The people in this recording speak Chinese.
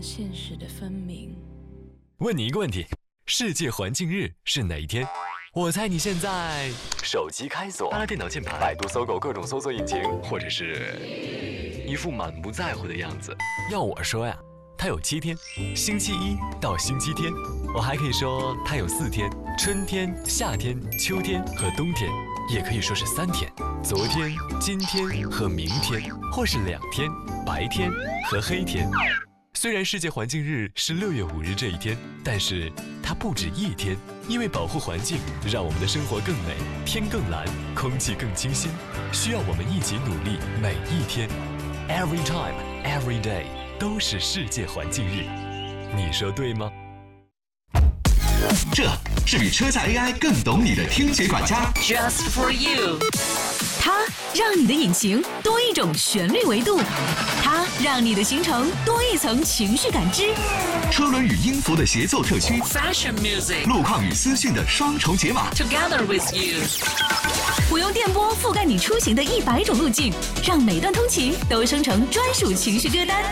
现实的分明。 问你一个问题，世界环境日是哪一天？我猜你现在手机开锁，拉电脑键盘，百度、搜狗各种搜索引擎，或者是一副满不在乎的样子。要我说呀，它有7天，星期一到星期天。我还可以说它有4天，春天、夏天、秋天和冬天，也可以说是3天，昨天、今天和明天，或是2天，白天和黑天。虽然世界环境日是6月5日这一天，但是它不止1天，因为保护环境，让我们的生活更美，天更蓝，空气更清新，需要我们一起努力，每一天 ，every time, every day 都是世界环境日，你说对吗？ 这是比车载 AI 更懂你的听觉管家 Just for you， 它让你的引擎多一种旋律维度，它让你的行程多一层情绪感知。 车轮与音符的协奏特区 Fashion music， 路况与资讯的双重解码 Together with you， 我用电波覆盖你出行的100种路径，让每段通勤都生成专属情绪歌单。